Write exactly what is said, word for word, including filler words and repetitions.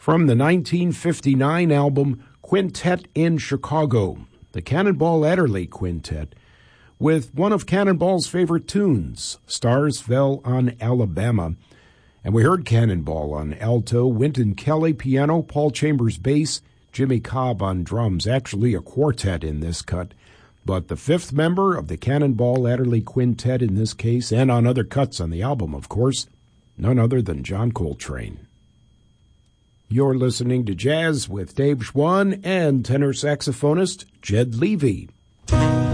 From the nineteen fifty-nine album Quintet in Chicago, the Cannonball Adderley Quintet, with one of Cannonball's favorite tunes, Stars Fell on Alabama. And we heard Cannonball on alto, Wynton Kelly piano, Paul Chambers bass, Jimmy Cobb on drums. Actually a quartet in this cut, but the fifth member of the Cannonball Adderley Quintet in this case, and on other cuts on the album, of course, none other than John Coltrane. You're listening to Jazz with Dave Schwann and tenor saxophonist Jed Levy.